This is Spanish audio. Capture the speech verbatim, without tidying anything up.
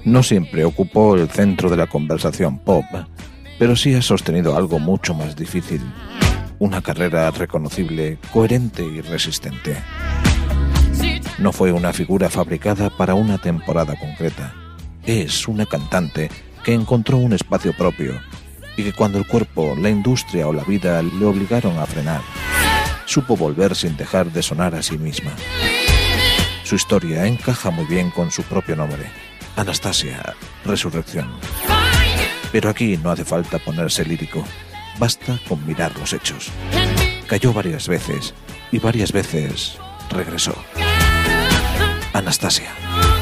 No siempre ocupó el centro de la conversación pop, pero sí ha sostenido algo mucho más difícil: una carrera reconocible, coherente y resistente. No fue una figura fabricada para una temporada concreta. Es una cantante que encontró un espacio propio y que cuando el cuerpo, la industria o la vida le obligaron a frenar, supo volver sin dejar de sonar a sí misma. Su historia encaja muy bien con su propio nombre: Anastasia, Resurrección. Pero aquí no hace falta ponerse lírico, basta con mirar los hechos. Cayó varias veces y varias veces regresó. Anastasia.